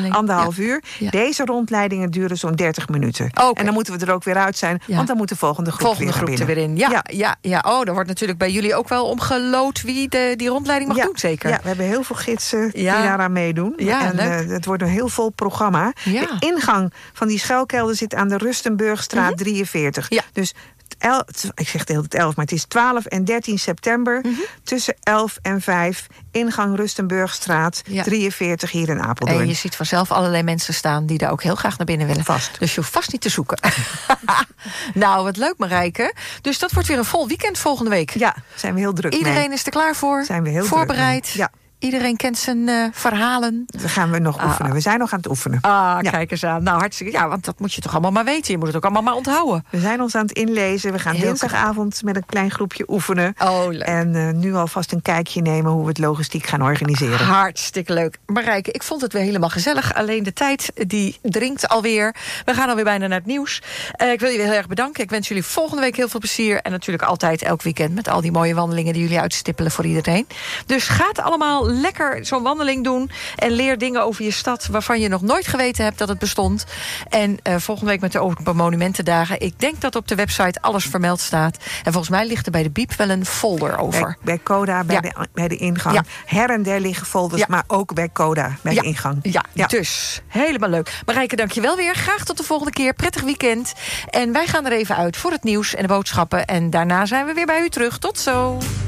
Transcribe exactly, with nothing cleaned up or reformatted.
rondleiding. Anderhalf ja. uur. Ja. Deze rondleidingen duren zo'n dertig minuten. Okay. En dan moeten we er ook weer uit zijn, ja. want dan moet de volgende groep volgende weer groep naar er binnen. weer in. Ja, ja. Ja, ja. Oh, dan wordt natuurlijk bij jullie ook wel omgelood wie de, die rondleiding mag ja. doen, zeker? Ja, we hebben heel veel gidsen ja. die daaraan meedoen. Ja, en uh, het wordt een heel vol programma. Ja. De ingang van die schuilkelder zit aan de Rustenburgstraat mm-hmm. drieënveertig. Ja. Dus El, ik zeg de hele tijd elf, maar het is twaalf en dertien september... Mm-hmm. tussen elf en vijf, ingang Rustenburgstraat, ja. drieënveertig hier in Apeldoorn. En je ziet vanzelf allerlei mensen staan die daar ook heel graag naar binnen willen. Vast. Dus je hoeft vast niet te zoeken. Nou, wat leuk, Marijke. Dus dat wordt weer een vol weekend volgende week. Ja, zijn we heel druk Iedereen mee. is er klaar voor. Zijn we heel voorbereid. Druk mee. Ja. Iedereen kent zijn uh, verhalen. Dan gaan we nog ah. oefenen. We zijn nog aan het oefenen. Ah, ja. kijk eens aan. Nou, hartstikke. Ja, want dat moet je toch allemaal maar weten. Je moet het ook allemaal maar onthouden. We zijn ons aan het inlezen. We gaan Heel dinsdagavond knap. met een klein groepje oefenen. Oh, leuk. En uh, nu alvast een kijkje nemen hoe we het logistiek gaan organiseren. Hartstikke leuk. Marijke, ik vond het weer helemaal gezellig. Alleen de tijd, die dringt alweer. We gaan alweer bijna naar het nieuws. Uh, ik wil jullie heel erg bedanken. Ik wens jullie volgende week heel veel plezier. En natuurlijk altijd elk weekend met al die mooie wandelingen die jullie uitstippelen voor iedereen. Dus gaat allemaal lekker zo'n wandeling doen en leer dingen over je stad waarvan je nog nooit geweten hebt dat het bestond. En uh, volgende week met de Open Monumentendagen. Ik denk dat op de website alles vermeld staat. En volgens mij ligt er bij de Biep wel een folder over. Bij, bij Coda, bij, ja. de, bij de ingang. Ja. Her en der liggen folders, ja. maar ook bij Coda, bij ja. de ingang. Ja, ja, dus helemaal leuk. Marijke, dank je wel weer. Graag tot de volgende keer. Prettig weekend. En wij gaan er even uit voor het nieuws en de boodschappen. En daarna zijn we weer bij u terug. Tot zo.